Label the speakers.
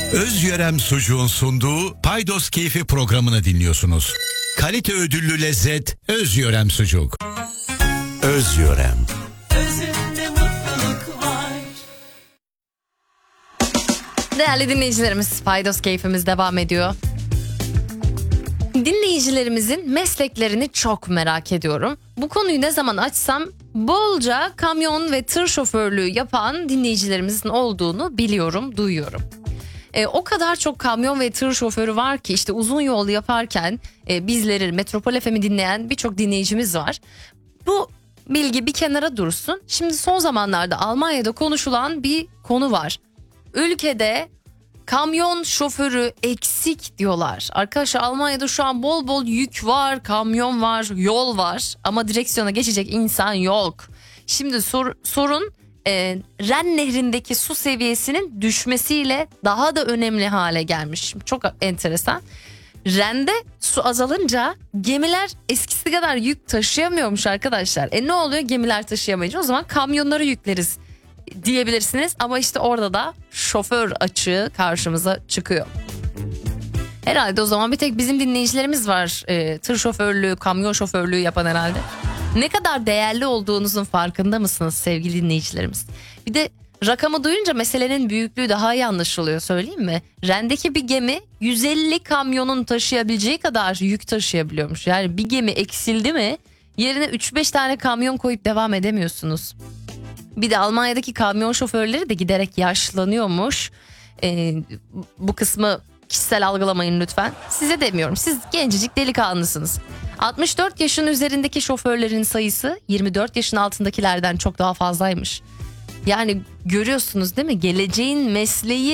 Speaker 1: Özyörem Sucuğun sunduğu Paydos Keyfi programını dinliyorsunuz. Kalite ödüllü lezzet Özyörem Sucuk. Özyörem.
Speaker 2: Özünde mutluluk var.
Speaker 3: Değerli dinleyicilerimiz, Paydos Keyfimiz devam ediyor. Dinleyicilerimizin mesleklerini çok merak ediyorum. Bu konuyu ne zaman açsam bolca kamyon ve tır şoförlüğü yapan dinleyicilerimizin olduğunu biliyorum, duyuyorum. O kadar çok kamyon ve tır şoförü var ki işte uzun yol yaparken bizleri Metropol FM'i dinleyen birçok dinleyicimiz var. Bu bilgi bir kenara dursun. Şimdi son zamanlarda Almanya'da konuşulan bir konu var. Ülkede kamyon şoförü eksik diyorlar. Arkadaşlar Almanya'da şu an bol bol yük var, kamyon var, yol var ama direksiyona geçecek insan yok. Şimdi sorun Ren Nehri'ndeki su seviyesinin düşmesiyle daha da önemli hale gelmiş. Çok enteresan. Ren'de su azalınca gemiler eskisi kadar yük taşıyamıyormuş arkadaşlar. Ne oluyor gemiler taşıyamayınca? O zaman kamyonları yükleriz diyebilirsiniz. Ama işte orada da şoför açığı karşımıza çıkıyor. Herhalde o zaman bir tek bizim dinleyicilerimiz var. Tır şoförlüğü, kamyon şoförlüğü yapan herhalde. Ne kadar değerli olduğunuzun farkında mısınız sevgili dinleyicilerimiz? Bir de rakamı duyunca meselenin büyüklüğü daha iyi anlaşılıyor, söyleyeyim mi? Ren'deki bir gemi 150 kamyonun taşıyabileceği kadar yük taşıyabiliyormuş. Yani bir gemi eksildi mi yerine 3-5 tane kamyon koyup devam edemiyorsunuz. Bir de Almanya'daki kamyon şoförleri de giderek yaşlanıyormuş. Bu kısmı kişisel algılamayın lütfen. Size demiyorum, siz gencecik delikanlısınız. 64 yaşın üzerindeki şoförlerin sayısı 24 yaşın altındakilerden çok daha fazlaymış. Yani görüyorsunuz değil mi? Geleceğin mesleği